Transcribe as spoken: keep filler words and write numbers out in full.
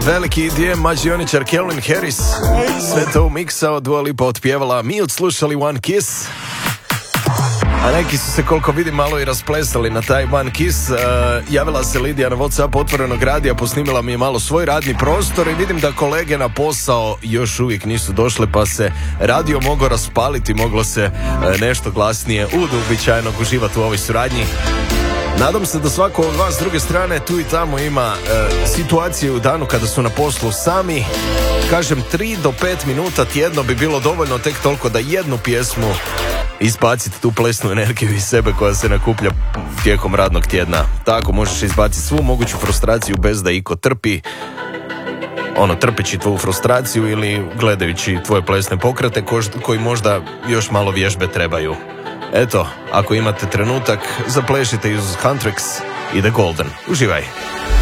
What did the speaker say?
Veliki dijem mađioničar Calvin Harris. Sve to umiksao, Dua Lipa otpjevala, mi odslušali One Kiss. A neki su se, koliko vidim, malo i rasplesali na taj One Kiss. uh, Javila se Lidija na WhatsApp otvorenog radija, posnimila mi je malo svoj radni prostor i vidim da kolege na posao još uvijek nisu došle, pa se radio mogao raspaliti, moglo se uh, nešto glasnije ud uobičajenog uživati u ovoj suradnji. Nadam se da svako od vas s druge strane tu i tamo ima e, situacije u danu kada su na poslu sami. Kažem, tri do pet minuta tjedno bi bilo dovoljno, tek toliko da jednu pjesmu izbaciti tu plesnu energiju iz sebe koja se nakuplja tijekom radnog tjedna. Tako možeš izbaciti svu moguću frustraciju bez da iko trpi. Ono, trpeći tvoju frustraciju ili gledajući tvoje plesne pokrete ko- koji možda još malo vježbe trebaju. Eto, ako imate trenutak, zaplešite uz Huntrix i The Golden. Uživaj!